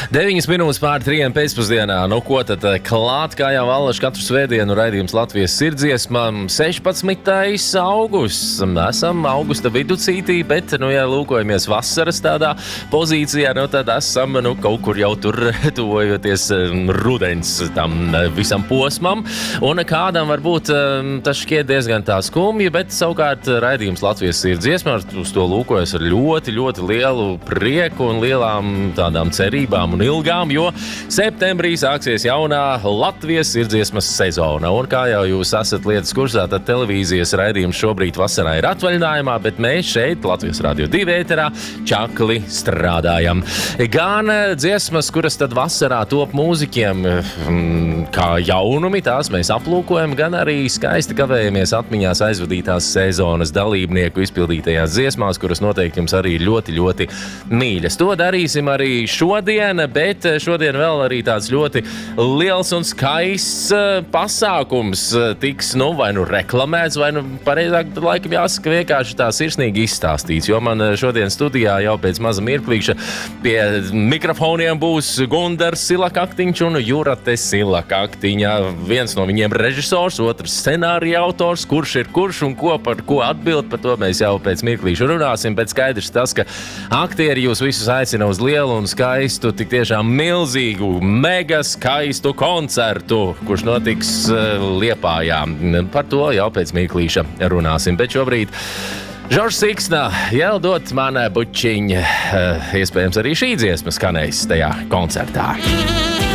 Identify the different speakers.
Speaker 1: 9 minūtes pār 3 pēcpusdienā. Nu, ko tad klāt, kā jau Allaž katru svētdienu raidījums Latvijas sirdsdziesmām 16. augusts. Esam augusta viducītī, bet, ja lūkojamies vasaras tādā pozīcijā, tad esam, kaut kur jau tur tuvojoties rudens tam visam posmam. Un kādam varbūt tas šķiet diezgan tā skumji, bet savukārt raidījums Latvijas sirdsdziesmām uz to lūkojas ar ļoti, ļoti lielu prieku un lielām tādām cerībām un ilgām, jo septembrī sāksies jaunā Latvijas sirdsdziesmas sezona. Un kā jau jūs esat lietas kursā, tad televīzijas raidījums šobrīd vasarā ir atvaļinājumā, bet mēs šeit, Latvijas Radio 2 ēterā, čakli strādājam. Gan dziesmas, kuras tad vasarā top mūziķiem kā jaunumi, tās mēs aplūkojam, gan arī skaisti kavējamies atmiņās aizvadītās sezonas dalībnieku izpildītajās dziesmās, kuras noteikti jums arī ļoti, ļoti mīļas. To darīsim arī šodien, bet šodien vēl arī tāds ļoti liels un skaists pasākums tiks, vai reklamēts, vai pareizāk laikam jāsaka vienkārši tā sirsnīgi izstāstīts, jo man šodien studijā jau pēc maza mirklīša pie mikrofoniem būs Gundars Silakaktiņš un Jurate Silakaktiņa. Viens no viņiem režisors, otrs scenārija autors, kurš ir kurš un ko par ko atbild, par to mēs jau pēc mirklīša runāsim, bet skaidrs tas, ka aktieri jūs visus aicina uz lielu un skaistu, tik tiešām milzīgu, mega skaistu koncertu, kurš notiks Liepājā. Par to jau pēc mirklīša runāsim, bet šobrīd Žoržs Siksna, Jeldot man bučiņ, iespējams arī šī dziesma skanēs tajā koncertā.